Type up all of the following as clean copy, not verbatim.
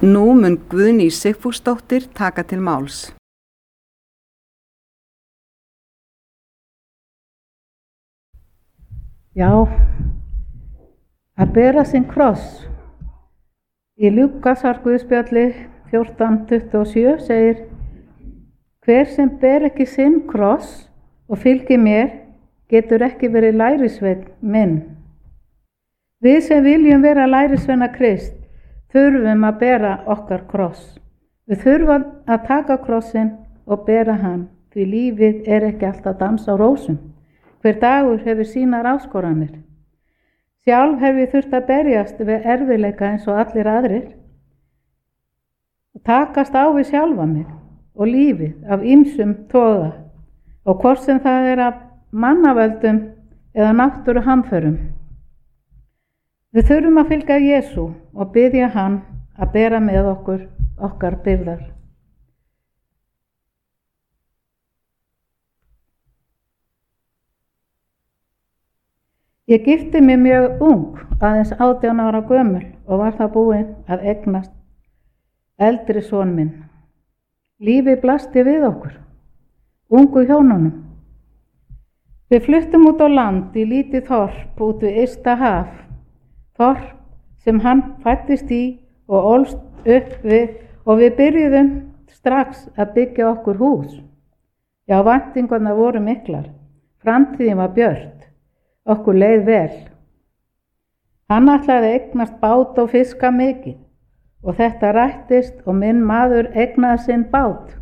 Nú mun Guðný Sigfúsdóttir taka til máls. Já, að bera sinn kross. Í Lúkasar Guðspjalli 14:27 segir: Hver sem ber ekki sinn kross og fylgir mér, getur ekki verið lærisveinn minn. Við sem viljum vera lærisveina Krist þurfum að bera okkar kross. Við þurfum að taka krossinn og bera hann, því lífið er ekki alltaf dans á rósum. Hver dagur hefur sínar áskoranir. Sjálf hef ég þurft að berjast við erfiðleika eins og allir aðrir. Takast á við sjálfa mig og lífið af ýmsum toga, og hvort sem það er af mannavöldum eða náttúruhamförum. Við þurfum að fylgja Jesú og biðja hann að bera með okkur okkar byrðar. Ég gifti mig mjög ung, aðeins 18 ára gömul, og var það búin að eignast eldri son minn. Lífið blasti við okkur, ungu hjónunum. Við fluttum út á land í lítið þorp út við ysta haf, þorp sem hann fæddist í og ólst upp við, og við byrjuðum strax að byggja okkur hús. Já, væntingarnar voru miklar, framtíðin var björt, okkur leið vel. Hann ætlaði að eignast bát og fiska mikið, og þetta rættist og minn maður eignaði sinn bát.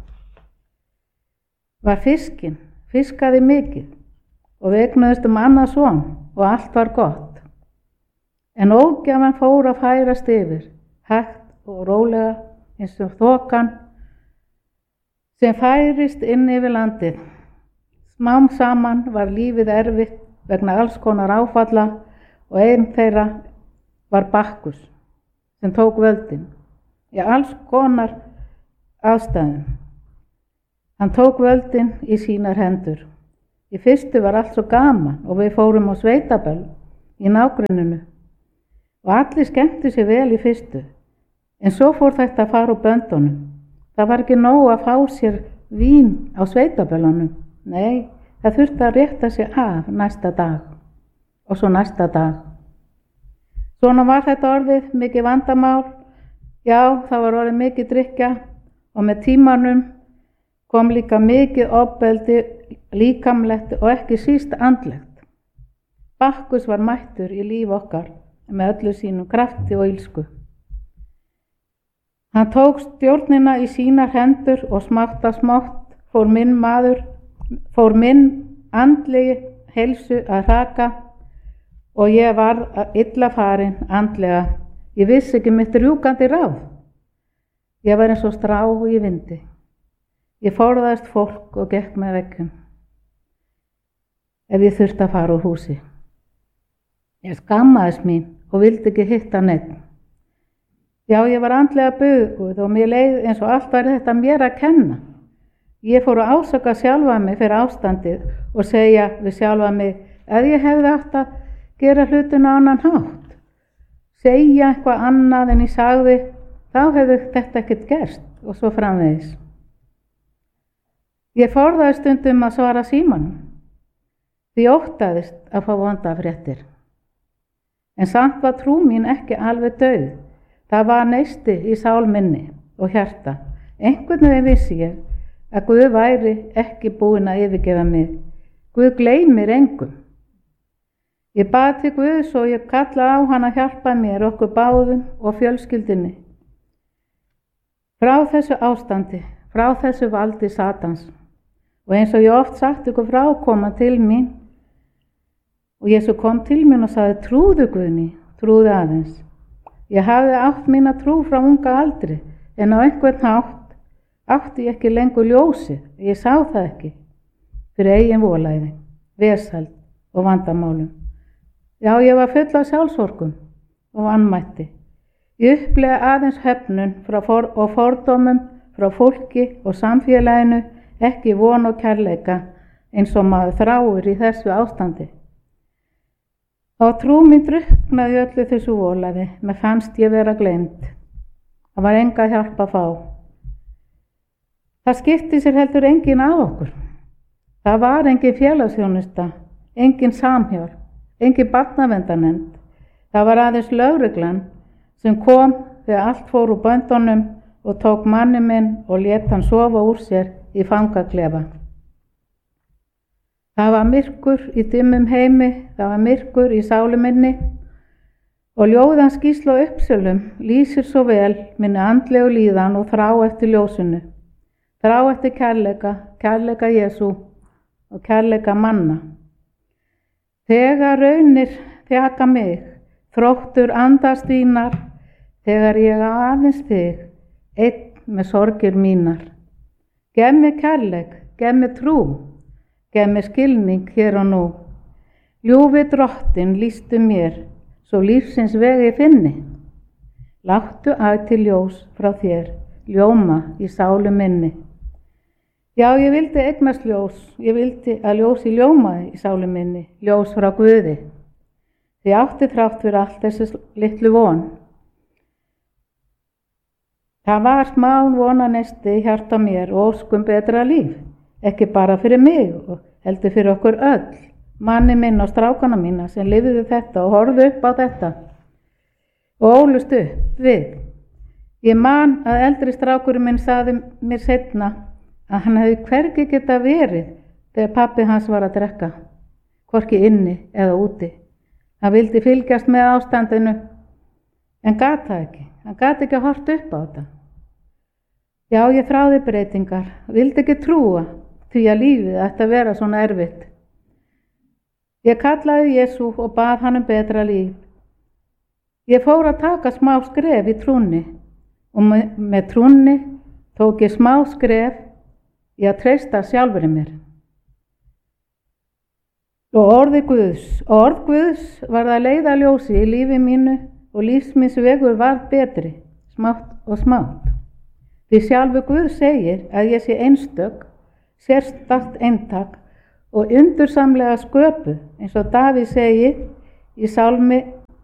Var fiskaði mikið, og við eignuðust annað son og allt var gott. En ógjafan fór að færast yfir, hægt og rólega eins og þokan sem færist inn yfir landið. Smám saman var lífið erfitt vegna alls konar áfalla, og einn þeirra var Bakkus sem tók völdin. Í alls konar ástæðum. Hann tók völdin í sínar hendur. Í fyrstu var allt svo gaman og við fórum á sveitaböll í nágrenninu og allir skemmtu sér vel í fyrstu. En svo fór þetta að fara úr böndunum. Það var ekki nóg að fá sér vín á sveitaböllunum. Nei, það þurfti að rétta sig af næsta dag og svo næsta dag. Svona var þetta orðið mikið vandamál. Já, það var orðið mikið drykkja, og með tímanum kom líka mikið ofbeldi, líkamlegt og ekki síst andlegt. Bakkus var mættur í líf okkar með öllu sínum krafti og illsku. Hann tók stjórnina í sínar hendur og smátt að smátt fór minn andlegi heilsu að hraka og ég varð illa farin andlega. Ég vissi ekki mitt rjúkandi ráð. Ég var eins og strá í vindi. Ég forðaðist fólk og gekk með veggjum ef ég þurfti að fara úr húsi. Ég skammaðist mín og vildi ekki hitta neinn. Já, ég var andlega buguð og mér leið eins og allt væri þetta mér að kenna. Ég fór að ásaka sjálfa mig fyrir ástandið og segja við sjálfa mig að ég hefði átt að gera hlutina á annan hátt. Segja eitthvað annað en ég sagði, þá hefði þetta ekkert gerst, og svo framvegis. Ég forðaði stundum að svara símanum, því óttaðist að fá vondafréttir. En samt var trú mín ekki alveg dauð. Það var neisti í sál minni og hjarta. Einhvern veginn vissi ég að Guð væri ekki búinn að yfirgefa mig. Guð gleymir engum. Ég bað til Guðs og ég kallaði á hann að hjálpa mér, okkur báðum og fjölskyldunni. Frá þessu ástandi, frá þessu valdi Satans. Og eins og ég oft sagt ykkur frá, koma til mín. Og Jesú kom til mín og sagði, trúðu Guðný, trúðu aðeins. Ég hafði átt mína trú frá unga aldri, en á einhvern hátt átti ég ekki lengur ljósið. Ég sá það ekki fyrir eigin volæði, vesæld og vandamálum. Já, ég var full af sjálfsorgum og vanmætti. Ég upplega aðeins höfnun og fordómum frá fólki og samfélaginu, ekki von og kærleika eins og maður þráir í þessu ástandi. Og trú mín drukknaði öllu þessu volæði, mér fannst ég vera gleymd. Það var enga hjálp að fá. Það skipti sér heldur enginn af okkur. Það var engin félagsþjónusta, engin samhjálp, engin barnaverndarnefnd. Það var aðeins lögreglan sem kom þegar allt fór úr böndunum og tók manni minn og lét hann sofa úr sér í fangaklefa. Það var myrkur í dimmum heimi, það var myrkur í sálu minni og ljóðan Gísla á Uppsölum lýsir svo vel minni andlegu líðan og þrá eftir ljósinu. Þrá eftir kærleika Jesú og kærleika manna. Þegar raunir þjaka mig, þróttur andast þínar, þegar ég aðeins þig, einn með sorgir mínar. Gef mér kærleik, gef mér trú, gef mér skilning hér og nú. Ljúfi Drottinn lýstu mér, svo lífsins vegi finni. Láttu til ljós frá þér, ljóma í sálu minni. Já, ég vildi eignast ljós, ég vildi að ljósi ljómaði í sálu minni, ljós frá Guði. Því átti þrátt fyrir allt þessi litlu von. Það var smá vonanesti í hjarta mér og óskum betra líf, ekki bara fyrir mig og heldur fyrir okkur öll, manni minn og strákana mína sem lifðu þetta og horfðu upp á þetta og ólust upp við. Ég man að eldri strákurinn minn sagði mér seinna að hann hefði hvergi getað verið þegar pabbi hans var að drekka, hvorki inni eða úti. Hann vildi fylgjast með ástandinu en gat það ekki, hann gat ekki að horft upp á þetta. Já, ég þráði breytingar, vildi ekki trúa því að lífið ætti að vera svona erfitt. Ég kallaði Jesú og bað hann betra líf. Ég fór að taka smá skref í trúnni og með trúnni tók ég smá skref í að treysta sjálfri mér. Og orð Guðs var að leiða ljósi í lífi mínu og lífsmins vegur var betri, smátt og smátt. Því sjálfur Guð segir að ég sé einstök, sérstakt eintak og undursamlega sköpuð, eins og Davíð segir í Sálmi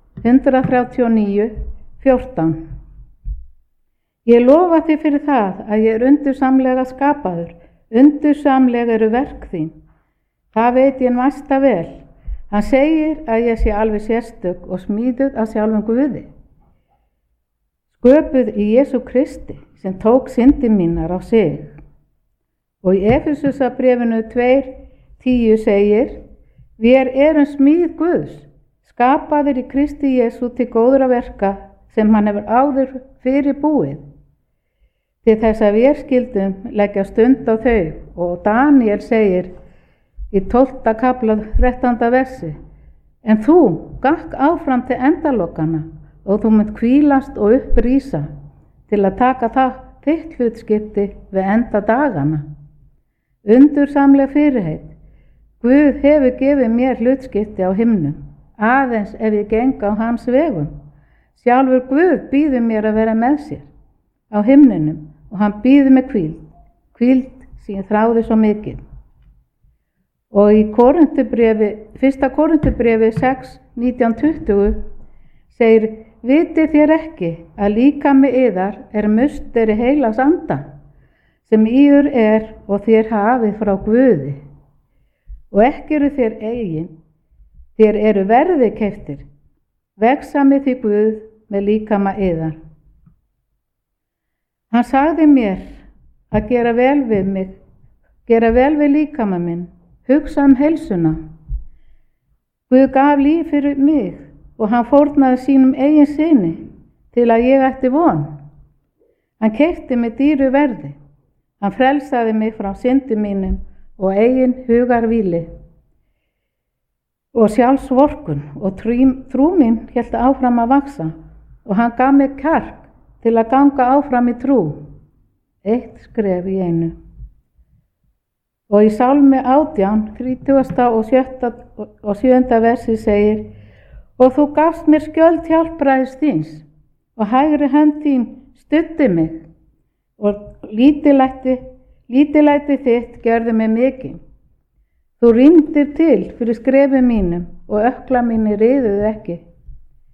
139:14. Ég lofa þig fyrir það að ég undursamlega skapaður, undursamlega eru verk þín. Það veit ég næsta vel. Hann segir að ég sé alveg sérstök og smíðuð af sjálfum Guði. Sköpuð í Jesú Kristi sem tók syndir mínar á sig. Og í Efesusarbréfinu 2:10 segir: Við erum smíð Guðs, skapaðir í Kristi Jesú til góðra verka sem hann hefur áður fyrir búið. Til þess að við skildum leggja stund á þau og Daniel segir í 12. kafla 13. versi: En þú gakk áfram til endalokana og þú munt hvílast og upprísa til að taka það þitt hlutskipti við enda dagana. Undursamleg fyrirheit. Guð hefur gefið mér hlutskipti á himnum, aðeins ef ég geng á hans vegum. Sjálfur Guð býður mér að vera með sér á himninum og hann býður mig hvíld sem ég þráði svo mikið. Og í 1. Korinthubréfi 6:19-20 segir: Vitið þér ekki að líkami yðar musteri heilags anda sem í yður og þér hafið frá Guði. Og ekki eru þér eigin, þér eru verði keyptir, vegsami því Guð með líkama yðar. Hann sagði mér að gera vel við mig, gera vel við líkama minn, hugsa heilsuna. Guð gaf líf fyrir mig og hann fórnaði sínum eigin syni til að ég ætti von. Hann keypti mig dýru verði. Hann frelsaði mig frá syndum mínum og eigin hugarvíli og sjálfsvorkun og trú mín hélt áfram að vaxa og hann gaf mig kjark til að ganga áfram í trú, eitt skref í einu. Og í Sálmi 18, 37. og 7. versi segir: Og þú gafst mér skjöld hjálpræðis þíns og hægri hönd þín studdi mig og lítillæti þitt gerði mig mikið. Þú rýndir til fyrir skrefi mínum og ökkla mínir riðuðu ekki.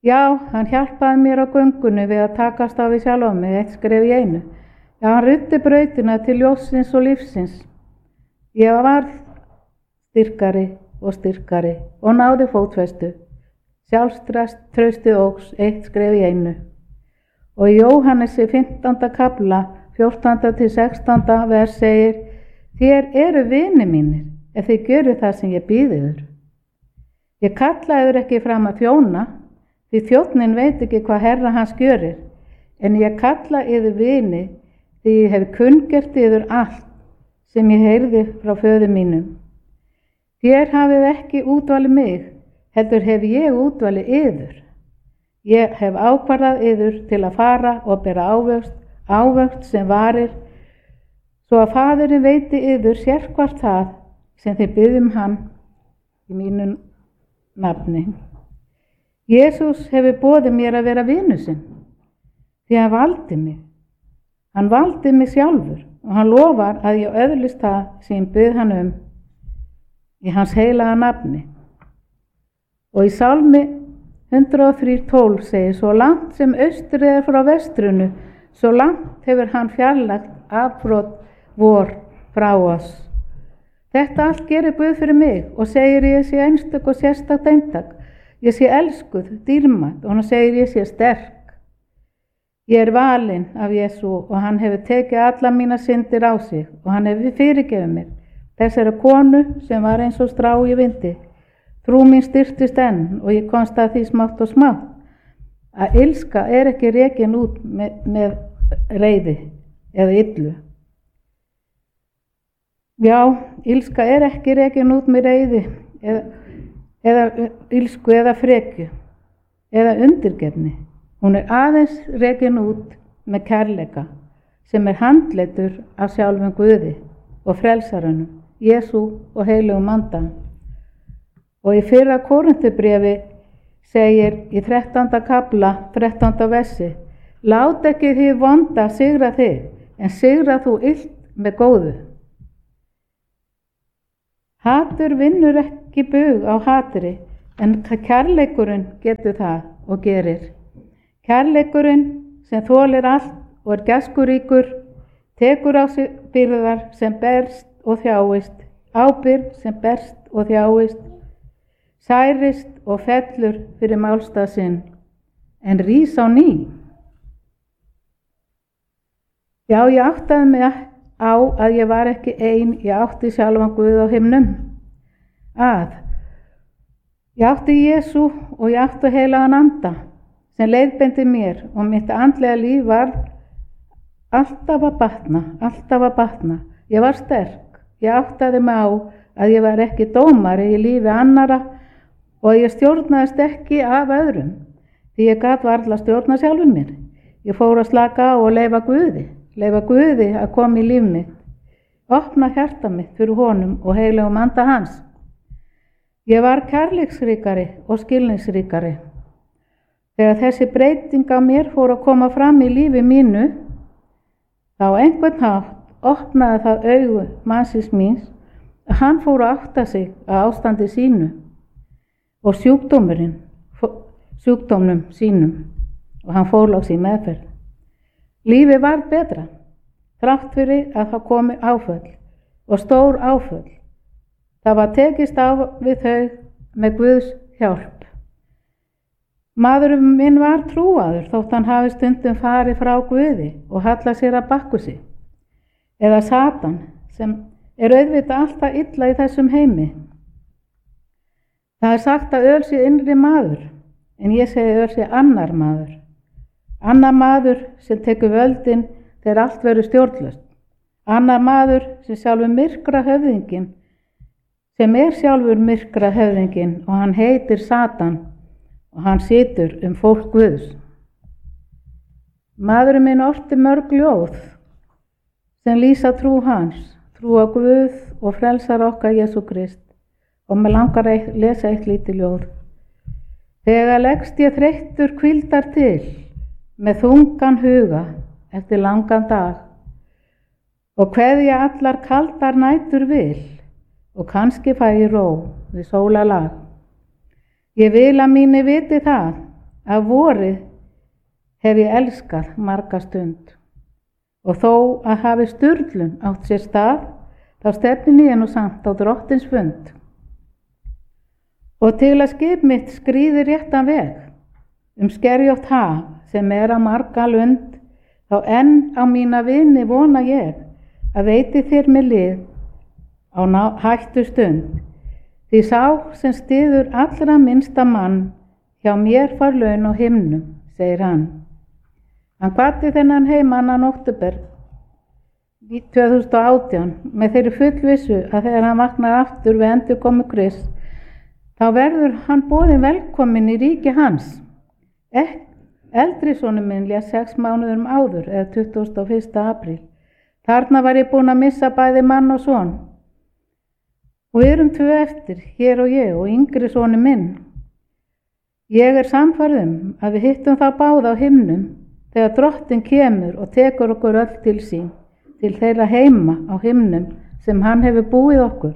Já, hann hjálpaði mér á göngunni við að takast á við sjálfa mig, eitt skref í einu. Já, hann ruddi brautina til ljóssins og lífsins. Ég var styrkari og náði fótfestu. Sjálfstraustið óx, eitt skref í einu. Og í Jóhannesi 15. kafla, 14. til 16. vers segir: Þér eru vinir mínir, ef þið gjöru það sem ég býð yður. Ég kalla yður ekki fram að þjóna, því þjónninn veit ekki hvað herra hans gjörir, en ég kalla yður vini, því ég hef kunngert yður allt sem ég heyrði frá föður mínum. Þér hafið ekki útvalið mig, heldur hef ég útvalið yður. Ég hef ákvarðað yður til að fara og bera ávöxt sem varir, svo að Faðirinn veiti yður sérhvert það sem þið biðjum hann í mínu nafni. Jesús hefur boðið mér að vera vinur sinn, því hann valdi mig. Hann valdi mig sjálfur og hann lofar að ég öðlist það sem ég bið hann í hans heilaga nafni. Og í Sálmi 103:12 segir: Svo langt sem austur er frá vestrinu, svo langt hefur hann fjarlægt afbrot vor frá oss. Þetta allt gerir Guð fyrir mig og segir ég sé einstök og sérstakt eintak. Ég sé elskuð, dýrmætt, og hann segir ég sé sterk. Ég er valinn af Jesú og hann hefur tekið alla mína syndir á sig og hann hefur fyrirgefið mér. Þessari konu sem var eins og strá í vindi. Trú mín styrktist enn og ég komst að því smátt og smátt að illska er ekki rekin út með reiði eða illu. Já, illska er ekki rekin út með reiði eða illsku eða frekju eða undirgefni. Hún er aðeins rekin út með kærleika sem er handleiddur af sjálfum Guði og frelsarunum, Jesú og heilugum anda. Og í 1. Korinthubréfi segir í 13. kafla, 13. versi: Lát ekki því vonda sigra þig, en sigra þú illt með góðu. Hatur vinnur ekki bug á hatri, en kærleikurinn getur það og gerir. Kærleikurinn sem þolir allt og er gæskuríkur, tekur á sig byrðar sem berst og þjáist, ábyrgð sem berst og þjáist, særist og fellur fyrir málstað sinn, en rís á ný. Já, ég áttaði mig á að ég var ekki ein, ég átti sjálfan Guð á himnum. Ég átti Jesú og ég átti heilagan anda sem leiðbeindi mér og mitt andlega líf var alltaf að batna. Ég var sterk, ég áttaði mig á að ég var ekki dómari í lífi annara og ég stjórnaðist ekki af öðrum, því ég gat varla stjórna sjálfum mér. Ég fór að slaka á og leyfa Guði að koma í líf mitt, opna hjarta mitt fyrir honum og heilugum anda hans. Ég var kærleiksríkari og skilningsríkari. Þegar þessi breyting á mér fór að koma fram í lífi mínu, þá einhvern hátt opnaði það augu mannsins míns að hann fór að átta sig á ástandi sínu og sjúkdómnum sínum og hann fór loks í meðferð. Lífið var betra, þrátt fyrir að það komi áföll og stór áföll. Það var tekist á við þau með Guðs hjálp. Maðurinn minn var trúaður þótt hann hafi stundum farið frá Guði og hallað sér að bakkusi, eða Satan sem er auðvitað alltaf illa í þessum heimi. Það er sagt að öl sé innri maður, en ég segi öl sé annar maður. Annar maður sem tekur völdin þegar allt verður stjórnlaust. Annar maður sem sjálfur myrkra höfðingin, sem er sjálfur myrkra höfðingin og hann heitir Satan og hann situr fólk Guðs. Maðurinn minn orti mörg ljóð sem lýsa trú hans, trú á Guð og frelsar okkar Jesú Krist, og mig langar að lesa eitt lítið ljóð. Þegar leggst ég þreyttur hvíldar til, með þungan huga eftir langan dag, og kveðja allar kaldar nætur vil, og kannski fæ ég ró við sólarlag. Ég vil að mínu viti það, að vorið hef ég elskað marga stund. Og þó að hafi sturlun átt sér stað, þá stefni ég nú samt á Drottins fund. Og til að skip mitt skríði réttan veg, skerjótt haf sem á marga lund, þá enn á mína vini vona ég, að veiti þér mig lið á hættu stund. Því sá sem styður allra minnsta mann, hjá mér fær laun á himnum, segir hann. Hann kvaddi þennan heim 2. október 2018 með þeirri fullvissu að þegar hann vaknar aftur við endurkomu Krists, þá verður hann boðinn velkominn í ríki hans. Eldri sonur minn lést 6 mánuðum áður, eða 21. apríl. Þarna var ég búin að missa bæði mann og son. Og við erum 2 eftir, hér og ég og yngri sonur minn. Ég er sannfærð að við hittum þá báða á himnum þegar Drottinn kemur og tekur okkur öll til sín, til þeirra heima á himnum sem hann hefur búið okkur.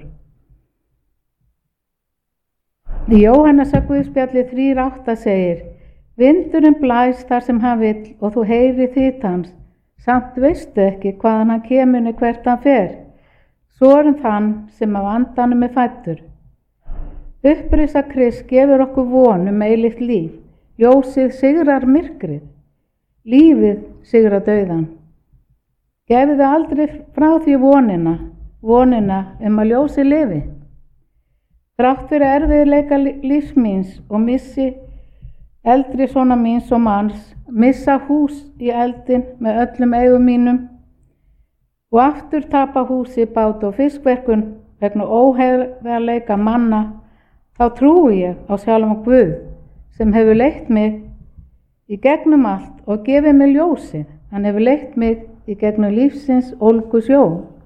Í Jóhannesar Guðspjalli 3:8 segir: Vindurinn blæs þar sem hann vill og þú heyrir þýtt hans, samt veistu ekki hvaðan hann kemur né hvert hann fer. Svo þann sem af andanum fæddur. Upprisa Krist gefur okkur von eilíft líf. Ljósið sigrar myrkrið. Lífið sigrar dauðan. Gefið aldrei frá því vonina að ljósið lifi. Þrátt fyrir erfiðleika lífs míns og missi eldri sona míns og manns, missa hús í eldin með öllum eigum mínum og aftur tapa húsi, bát og fiskverkun vegna óheiðarleika manna, þá trúi ég á sjálfan Guð sem hefur leitt mig í gegnum allt og gefið mig ljósið. Hann hefur leitt mig í gegnum lífsins ólgu sjó.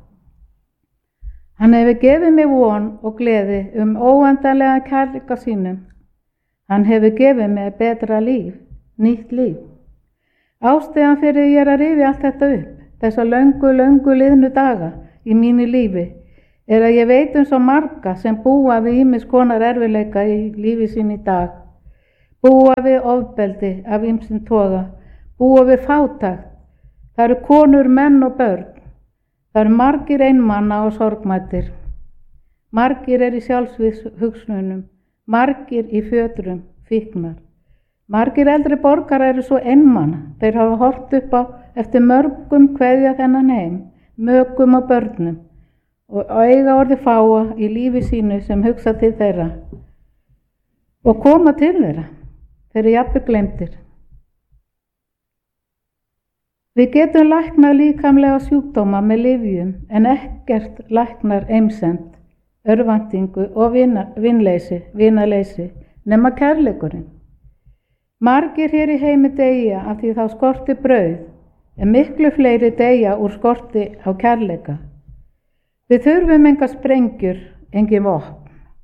Hann hefur gefið mig von og gleði óendanlega kærleika sínum. Hann hefur gefið mig betra líf, nýtt líf. Ástæðan fyrir ég að rifja allt þetta upp, þessa löngu liðnu daga í mínu lífi, að ég veit svo marga sem búa við ýmis konar erfiðleika í lífi sín í dag. Búa við ofbeldi af ýmsum toga, búa við fátækt. Það eru konur, menn og börn. Það eru margir einmana og sorgmæddir. Margir í sjálfsvígshugsunum, margir í fjötrum, fíknar. Margir eldri borgarar eru svo einmana. Þeir hafa horft upp á eftir mörgum kveðja þennan heim, mökum og börnum og eiga orði fáa í lífi sínu sem hugsa til þeirra og koma til þeirra. Þeir eru jafnvel gleymdir. Við getum læknað líkamlega sjúkdóma með lyfjum en ekkert læknar eimsemd, örvæntingu og vinaleysi nema kærleikurinn. Margir hér í heimi deyja af því þá skorti brauð, en miklu fleiri deyja úr skorti á kærleika. Við þurfum enga sprengjur, engin vopn.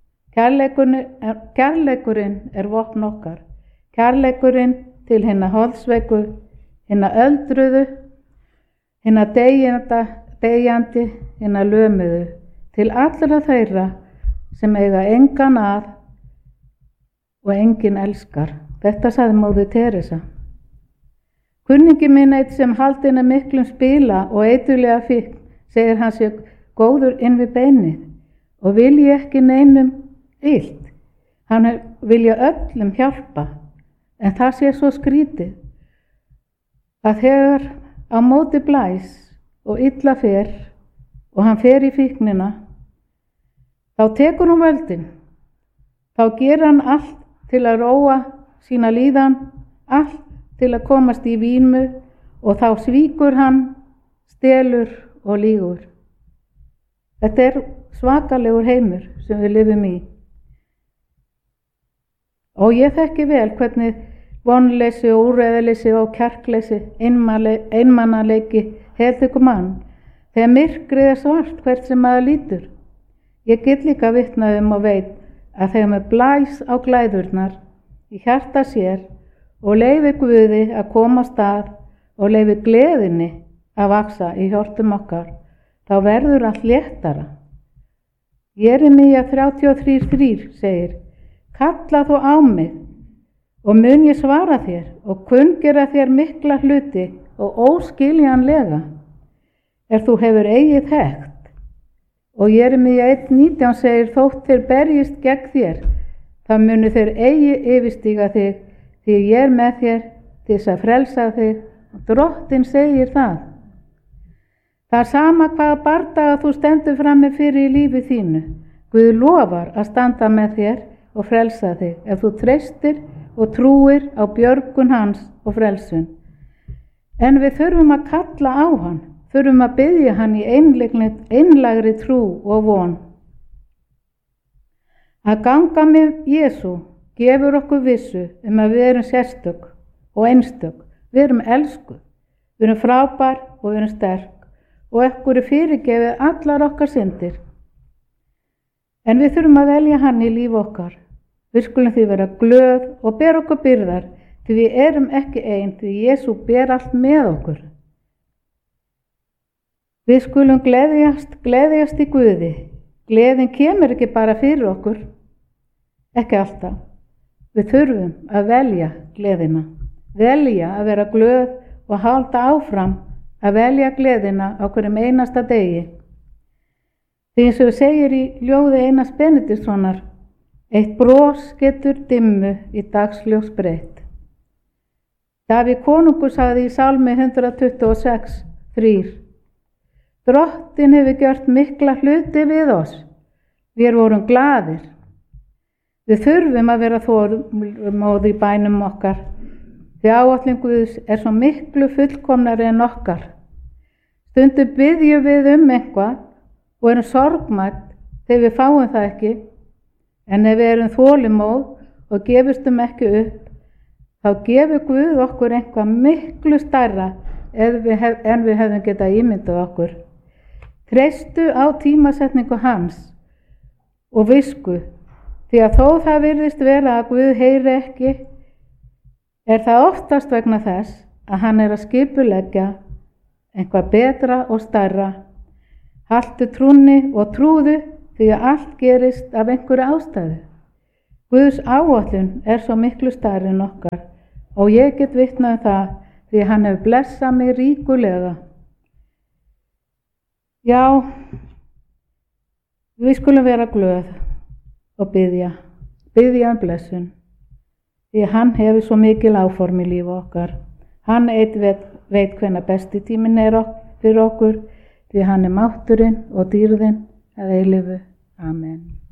Kærleikurinn vopn okkar. Kærleikurinn til hinna holdsveiku, hinna öldruðu, hinna deyjandi, hinna lömuðu, til allra þeirra sem eiga engan að og enginn elskar. Þetta sagði móðir Teresa. Kunningi minn eitt sem haldinn miklum spila og eiturlega fíkn, segir hann sér góður inn við beinið og vilji ekki neinum illt. Hann vilja öllum hjálpa, en það sé svo skrítið að þegar á móti blæs og illa fer og hann fer í fíknina, þá tekur hún völdin. Þá gerir hann allt til að róa sína líðan, allt til að komast í vímu og þá svíkur hann, stelur og lýgur. Þetta svakalegur heimur sem við lifum í. Og ég þekki vel hvernig vonleysi og úrræðaleysi og kjarkleysi, einmanaleiki heltekur mann þegar myrkrið svart hvert sem maður lítur. Ég get líka vitnað og veit að þegar maður blæs á glæðurnar í hjarta sér og leyfi Guði að koma af stað og leyfi gleðinni að vaksa í hjörtum okkar, þá verður allt léttara. Jeremía 33:3 segir: Kalla þú á mig og mun ég svara þér og kunngera þér mikla hluti og óskiljanlega þú hefur eigið þekkt. Og Jeremía 1:19 segir, þótt þeir berjist gegn þér, þá munu þeir eigi yfirstíga þig, því ég með þér til þess að frelsa þig. Og Drottinn segir það. Það sama hvaða bardaga þú stendur frammi fyrir í lífi þínu. Guð lofar að standa með þér og frelsa þig ef þú treystir og trúir á björgun hans og frelsun. En við þurfum að kalla á hann, þurfum að biðja hann í einlægri trú og von. Að ganga með Jesú gefur okkur vissu að við erum sérstök og einstök, við erum elskuð, við erum frábær og við erum sterk og okkur fyrirgefið allar okkar syndir. En við þurfum að velja hann í líf okkar. Við skulum því vera glöð og bera okkur byrðar, því við erum ekki ein, því Jesú ber allt með okkur. Við skulum gleðjast í Guði. Gleðin kemur ekki bara fyrir okkur, ekki alltaf. Við þurfum að velja gleðina, velja að vera glöð og halda áfram að velja gleðina á hverjum einasta degi. Því eins og segir í ljóði Einars Benediktssonar, eitt bros getur dimmu í dagsljós breytt. Davíð konungur sagði í Sálmi 126:3, Drottinn hefur gjört mikla hluti við oss, við vorum glaðir. Við þurfum að vera þolinmóð í bænum okkar, því áætlun Guðs svo miklu fullkomnari en okkar. Stundum biðjum við eitthvað og erum sorgmædd þegar við fáum það ekki, en ef við erum þolinmóð og gefumst ekki upp, þá gefur Guð okkur eitthvað miklu stærra en við hefðum getað ímyndað okkur. Treystu á tímasetningu hans og visku, því að þó það virðist vera að Guð heyri ekki, það oftast vegna þess að hann að skipuleggja eitthvað betra og stærra. Haltu trúnni og trúðu, því að allt gerist af einhverju ástæðu. Guðs áætlun svo miklu stærri en okkar og ég get vitnað það því að hann hefur blessað mig ríkulega. Já, við skulum vera glöð og biðja blessun, því að hann hefur svo mikil áform í lífi okkar. Hann veit hvenær besti tíminn fyrir okkur, því hann mátturinn og dýrðin að eilífu. Amen.